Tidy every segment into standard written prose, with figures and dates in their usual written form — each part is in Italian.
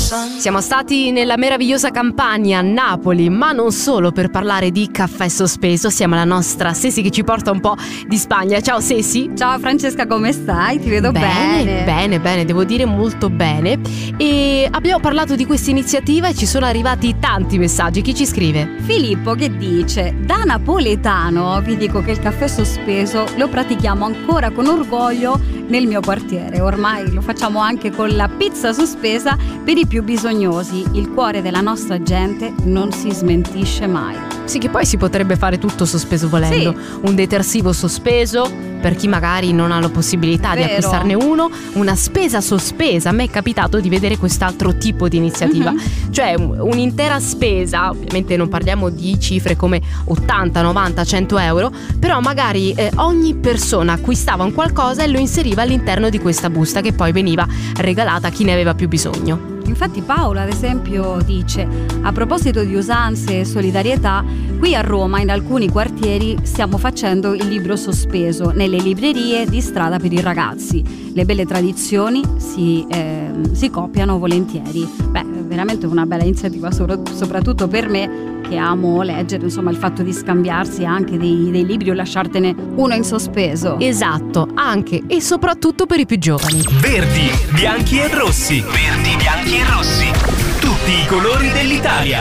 Siamo stati nella meravigliosa Campania, a Napoli, ma non solo per parlare di caffè sospeso. Siamo alla nostra Sesi che ci porta un po' di Spagna. Ciao Sesi. Ciao Francesca, come stai? Ti vedo bene. Bene, devo dire molto bene. E abbiamo parlato di questa iniziativa e ci sono arrivati tanti messaggi. Chi ci scrive? Filippo che dice: da napoletano vi dico che il caffè sospeso lo pratichiamo ancora con orgoglio nel mio quartiere. Ormai lo facciamo anche con la pizza sospesa per i più bisognosi. Il cuore della nostra gente non si smentisce mai. Sì, che poi si potrebbe fare tutto sospeso volendo. Sì. Un detersivo sospeso per chi magari non ha la possibilità di acquistarne uno, una spesa sospesa. A me è capitato di vedere quest'altro tipo di iniziativa, cioè un'intera spesa. Ovviamente non parliamo di cifre come 80, 90, 100 euro, però magari ogni persona acquistava un qualcosa e lo inseriva all'interno di questa busta che poi veniva regalata a chi ne aveva più bisogno. Infatti Paola ad esempio dice: a proposito di usanze e solidarietà, qui a Roma in alcuni quartieri stiamo facendo il libro sospeso nelle librerie di strada per i ragazzi. Le belle tradizioni si copiano volentieri. Beh, veramente una bella iniziativa, soprattutto per me che amo leggere, insomma, il fatto di scambiarsi anche dei libri o lasciartene uno in sospeso. Esatto, anche e soprattutto per i più giovani. Verdi, bianchi e rossi. Verdi, bianchi e rossi. Tutti i colori dell'Italia.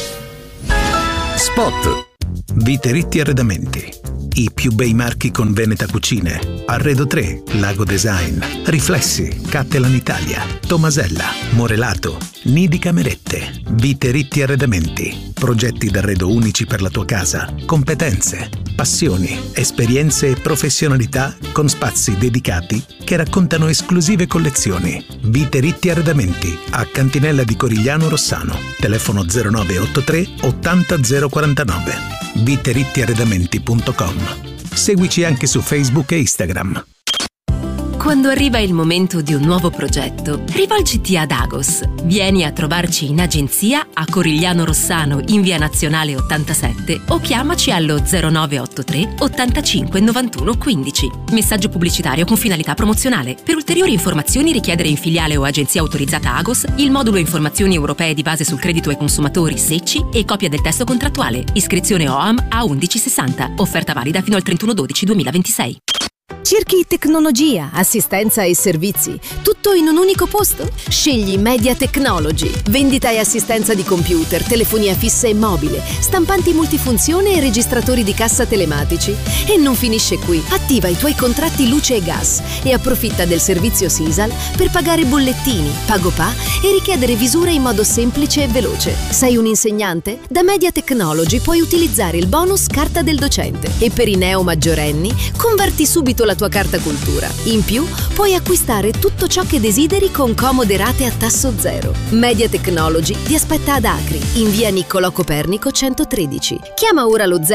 Spot. Vite Arredamenti. I più bei marchi con Veneta Cucine. Arredo 3, Lago Design, Riflessi, Cattelan Italia, Tomasella, Morelato, Nidi Camerette. Vite Arredamenti. Progetti d'arredo unici per la tua casa. Competenze, passioni, esperienze e professionalità con spazi dedicati che raccontano esclusive collezioni. Vite Arredamenti a Cantinella di Corigliano Rossano. Telefono 0983 80 049. viterittiarredamenti.com. Seguici anche su Facebook e Instagram. Quando arriva il momento di un nuovo progetto, rivolgiti ad Agos. Vieni a trovarci in agenzia a Corigliano Rossano in via Nazionale 87 o chiamaci allo 0983 85 91 15. Messaggio pubblicitario con finalità promozionale. Per ulteriori informazioni richiedere in filiale o agenzia autorizzata Agos il modulo informazioni europee di base sul credito ai consumatori SECI e copia del testo contrattuale. Iscrizione OAM a 1160. Offerta valida fino al 31/12/2026. Cerchi tecnologia, assistenza e servizi, tutto in un unico posto? Scegli Media Technology. Vendita e assistenza di computer, telefonia fissa e mobile, stampanti multifunzione e registratori di cassa telematici. E non finisce qui. Attiva i tuoi contratti luce e gas e approfitta del servizio Sisal per pagare bollettini, PagoPA e richiedere visure in modo semplice e veloce. Sei un insegnante? Da Media Technology puoi utilizzare il bonus carta del docente e per i neo maggiorenni converti subito la tua carta cultura. In più puoi acquistare tutto ciò che desideri con comode rate a tasso zero. Media Technology ti aspetta ad Acri, in via Niccolò Copernico 113. Chiama ora lo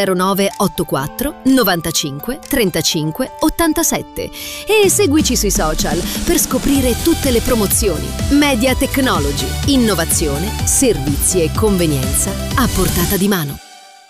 0984 95 35 87 e seguici sui social per scoprire tutte le promozioni. Media Technology, innovazione, servizi e convenienza a portata di mano.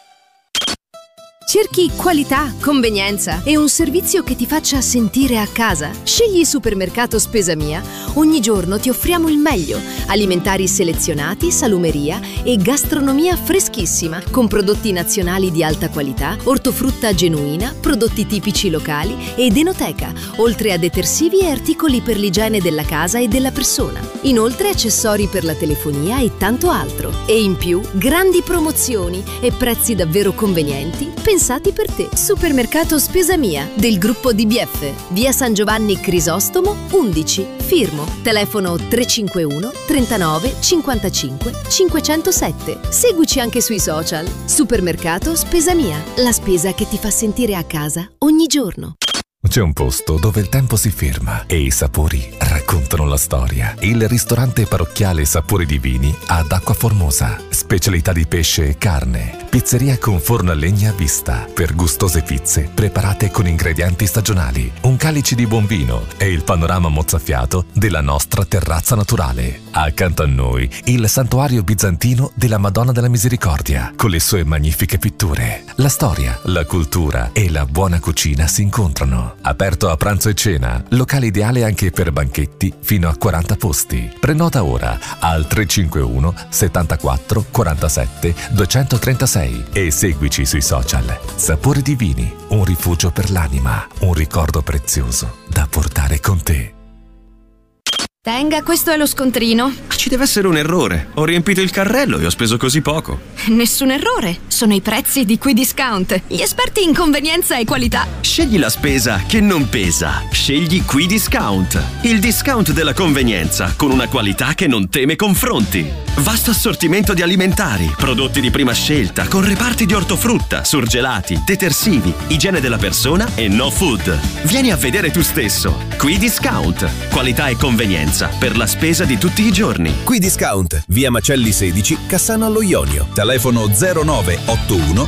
Cerchi qualità, convenienza e un servizio che ti faccia sentire a casa? Scegli Supermercato Spesa Mia. Ogni giorno ti offriamo il meglio. Alimentari selezionati, salumeria e gastronomia freschissima con prodotti nazionali di alta qualità, ortofrutta genuina, prodotti tipici locali ed enoteca, oltre a detersivi e articoli per l'igiene della casa e della persona. Inoltre accessori per la telefonia e tanto altro. E in più grandi promozioni e prezzi davvero convenienti pensati per te. Supermercato Spesa Mia del gruppo DBF, via San Giovanni Crisostomo 11, Firmo. Telefono 351 39 55 507. Seguici anche sui social. Supermercato Spesa Mia, la spesa che ti fa sentire a casa ogni giorno. C'è un posto dove il tempo si ferma e i sapori raccontano la storia. Il ristorante parrocchiale Sapori Divini ad Acqua Formosa. Specialità di pesce e carne. Pizzeria con forno a legna a vista. Per gustose pizze preparate con ingredienti stagionali. Un calice di buon vino e il panorama mozzafiato della nostra terrazza naturale. Accanto a noi il santuario bizantino della Madonna della Misericordia con le sue magnifiche pitture. La storia, la cultura e la buona cucina si incontrano. Milano. Aperto a pranzo e cena, locale ideale anche per banchetti fino a 40 posti. Prenota ora al 351 74 47 236 e seguici sui social. Sapori di Vini, un rifugio per l'anima, un ricordo prezioso da portare con te. Tenga, questo è lo scontrino. Ci deve essere un errore. Ho riempito il carrello e ho speso così poco. Nessun errore. Sono i prezzi di QuiDiscount. Gli esperti in convenienza e qualità. Scegli la spesa che non pesa. Scegli QuiDiscount. Il discount della convenienza con una qualità che non teme confronti. Vasto assortimento di alimentari, prodotti di prima scelta, con reparti di ortofrutta, surgelati, detersivi, igiene della persona e no food. Vieni a vedere tu stesso. QuiDiscount. Qualità e convenienza per la spesa di tutti i giorni. QuiDiscount, via Macelli 16, Cassano allo Ionio. Telefono 0981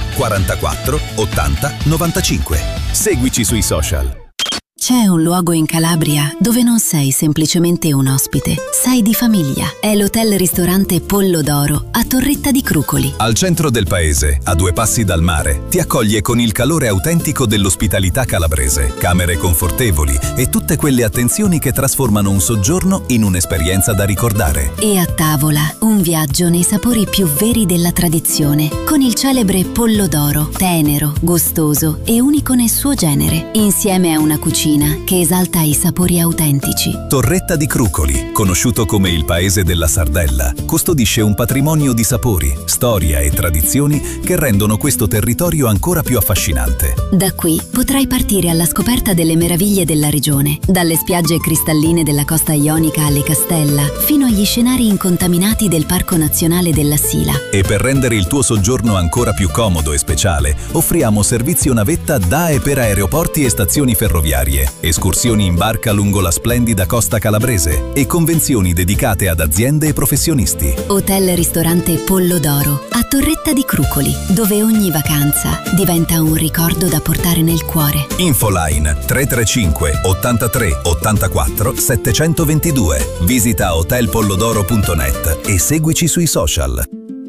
44 80 95. Seguici sui social. C'è un luogo in Calabria dove non sei semplicemente un ospite, sei di famiglia. È l'hotel-ristorante Pollo d'Oro a Torretta di Crucoli. Al centro del paese, a 2 passi dal mare, ti accoglie con il calore autentico dell'ospitalità calabrese, camere confortevoli e tutte quelle attenzioni che trasformano un soggiorno in un'esperienza da ricordare. E a tavola, un viaggio nei sapori più veri della tradizione, con il celebre Pollo d'Oro, tenero, gustoso e unico nel suo genere, insieme a una cucina che esalta i sapori autentici. Torretta di Crucoli, conosciuto come il paese della sardella, custodisce un patrimonio di sapori, storia e tradizioni che rendono questo territorio ancora più affascinante. Da qui potrai partire alla scoperta delle meraviglie della regione, dalle spiagge cristalline della costa ionica alle Castella, fino agli scenari incontaminati del Parco Nazionale della Sila. E per rendere il tuo soggiorno ancora più comodo e speciale, offriamo servizio navetta da e per aeroporti e stazioni ferroviarie, escursioni in barca lungo la splendida costa calabrese e convenzioni dedicate ad aziende e professionisti. Hotel-ristorante Pollo d'Oro a Torretta di Crucoli, dove ogni vacanza diventa un ricordo da portare nel cuore. Infoline 335 83 84 722. Visita hotelpollodoro.net e seguici sui social.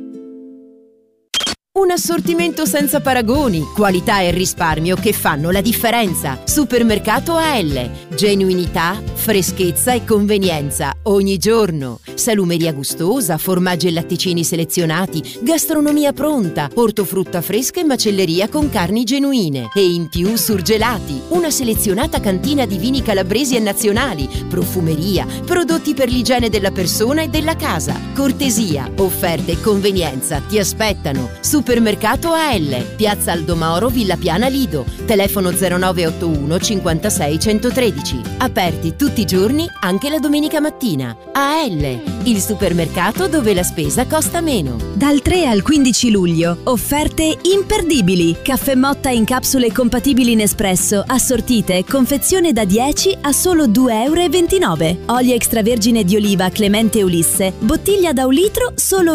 Un assortimento senza paragoni, qualità e risparmio che fanno la differenza. Supermercato AL. Genuinità, freschezza e convenienza ogni giorno. Salumeria gustosa, formaggi e latticini selezionati, gastronomia pronta, ortofrutta fresca e macelleria con carni genuine. E in più surgelati. Una selezionata cantina di vini calabresi e nazionali, profumeria, prodotti per l'igiene della persona e della casa. Cortesia, offerte e convenienza ti aspettano. Supermercato AL, Piazza Aldomaoro, Villa Piana Lido, telefono 0981 56 113. Aperti tutti i giorni, anche la domenica mattina. AL, il supermercato dove la spesa costa meno. Dal 3 al 15 luglio, offerte imperdibili. Caffè Motta in capsule compatibili Nespresso, assortite, confezione da 10 a solo 2,29 €. Olio extravergine di oliva Clemente Ulisse, bottiglia da 1 litro, solo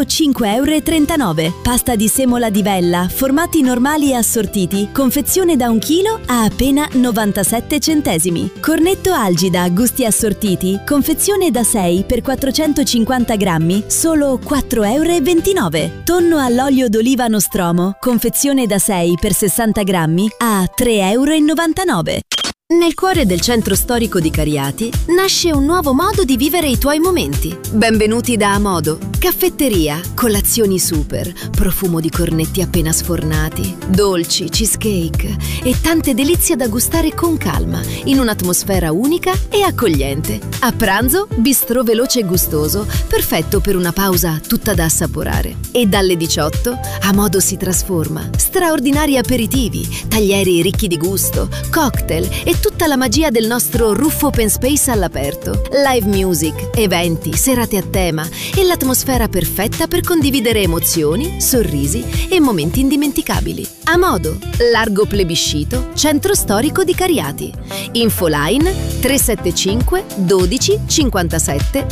5,39 €. Pasta di semola di vella, formati normali e assortiti, confezione da 1 chilo a appena 97 centesimi. Cornetto Algida, gusti assortiti, confezione da 6 per 450 grammi, solo 4,29 €. Tonno all'olio d'oliva Nostromo, confezione da 6 per 60 grammi, a 3,99 €. Nel cuore del centro storico di Cariati nasce un nuovo modo di vivere i tuoi momenti. Benvenuti da Amodo, caffetteria, colazioni super, profumo di cornetti appena sfornati, dolci, cheesecake e tante delizie da gustare con calma, in un'atmosfera unica e accogliente. A pranzo, bistrò veloce e gustoso, perfetto per una pausa tutta da assaporare. E dalle 18, Amodo si trasforma. Straordinari aperitivi, taglieri ricchi di gusto, cocktail e tutta la magia del nostro Ruffo Open Space all'aperto. Live music, eventi, serate a tema e l'atmosfera perfetta per condividere emozioni, sorrisi e momenti indimenticabili. Amodo, Largo Plebiscito, centro storico di Cariati. Infoline 375 12 57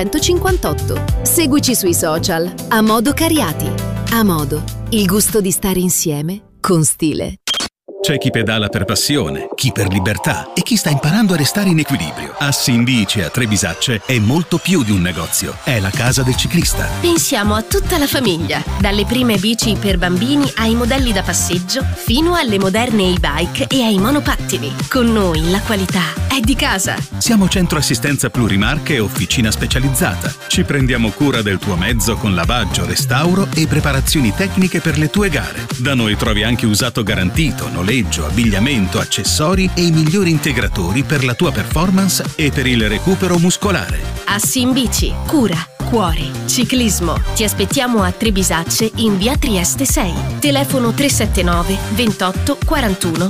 858. Seguici sui social. Amodo Cariati. Amodo, il gusto di stare insieme con stile. C'è chi pedala per passione, chi per libertà e chi sta imparando a restare in equilibrio. Assindice a Trebisacce è molto più di un negozio, è la casa del ciclista. Pensiamo a tutta la famiglia, dalle prime bici per bambini ai modelli da passeggio fino alle moderne e-bike e ai monopattini. Con noi la qualità è di casa. Siamo centro assistenza plurimarche e officina specializzata. Ci prendiamo cura del tuo mezzo con lavaggio, restauro e preparazioni tecniche per le tue gare. Da noi trovi anche usato garantito, noleggio, abbigliamento, accessori e i migliori integratori per la tua performance e per il recupero muscolare. Assinbici, cura, cuore, ciclismo. Ti aspettiamo a Trebisacce in via Trieste 6. Telefono 379 28 41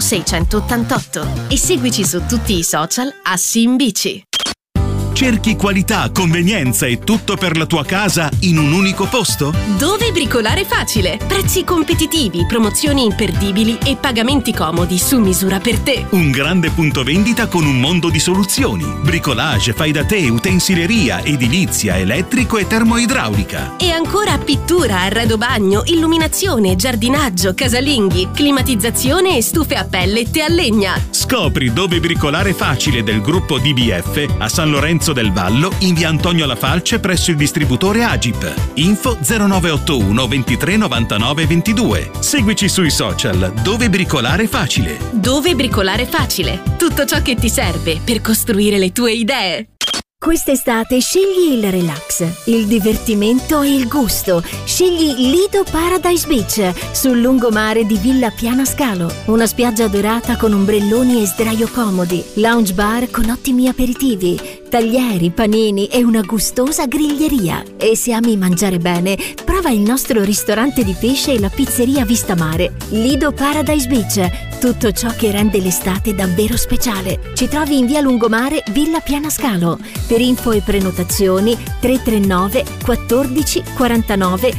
688 e seguici su tutti i social Assinbici. Cerchi qualità, convenienza e tutto per la tua casa in un unico posto? Dove bricolare facile, prezzi competitivi, promozioni imperdibili e pagamenti comodi su misura per te. Un grande punto vendita con un mondo di soluzioni. Bricolage, fai da te, utensileria, edilizia, elettrico e termoidraulica. E ancora pittura, arredo bagno, illuminazione, giardinaggio, casalinghi, climatizzazione e stufe a pellette a legna. Scopri Dove bricolare facile del gruppo DBF a San Lorenzo del Vallo in via Antonio La Falce presso il distributore Agip. Info 0981 23 99 22. Seguici sui social Dove bricolare facile. Dove bricolare facile. Tutto ciò che ti serve per costruire le tue idee. Quest'estate scegli il relax, il divertimento e il gusto. Scegli Lido Paradise Beach sul lungomare di Villa Piana Scalo. Una spiaggia dorata con ombrelloni e sdraio comodi, lounge bar con ottimi aperitivi, taglieri, panini e una gustosa griglieria. E se ami mangiare bene, prova il nostro ristorante di pesce e la pizzeria Vista Mare. Lido Paradise Beach, tutto ciò che rende l'estate davvero speciale. Ci trovi in via Lungomare, Villa Piana Scalo. Per info e prenotazioni 339 14 49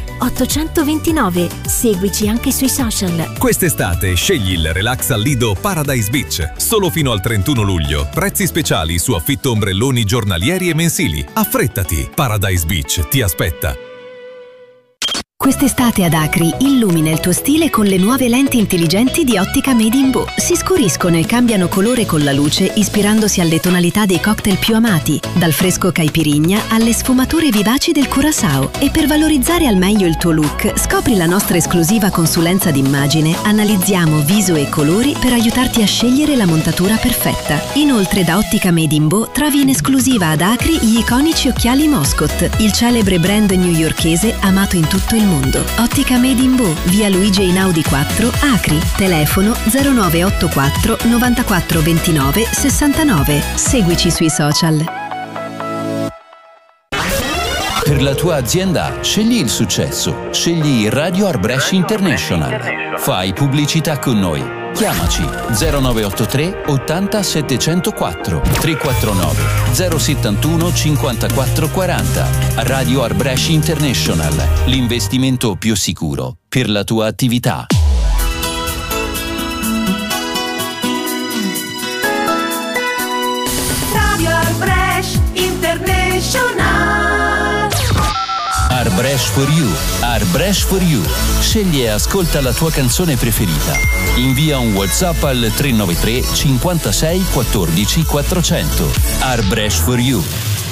829. Seguici anche sui social. Quest'estate scegli il relax al Lido Paradise Beach. Solo fino al 31 luglio. Prezzi speciali su affitto ombrelloni giornalieri e mensili. Affrettati, Paradise Beach ti aspetta. Quest'estate ad Acri illumina il tuo stile con le nuove lenti intelligenti di Ottica Made in Bo. Si scuriscono e cambiano colore con la luce ispirandosi alle tonalità dei cocktail più amati, dal fresco caipirinha alle sfumature vivaci del Curaçao. E per valorizzare al meglio il tuo look, scopri la nostra esclusiva consulenza d'immagine, analizziamo viso e colori per aiutarti a scegliere la montatura perfetta. Inoltre da Ottica Made in Bo trovi in esclusiva ad Acri gli iconici occhiali Moscot, il celebre brand newyorkese amato in tutto il mondo. Ottica Made in Bo, via Luigi Einaudi 4, Acri. Telefono 0984 94 29 69. Seguici sui social. Per la tua azienda scegli il successo. Scegli Radio Arbresh International. Fai pubblicità con noi. Chiamaci 0983 80 704 349 071 54 40. Radio Arbresh International, l'investimento più sicuro per la tua attività. Radio Arbresh International. Arbresh for You. Arbresh for You. Scegli e ascolta la tua canzone preferita. Invia un WhatsApp al 393 56 14 400. Arbresh for You.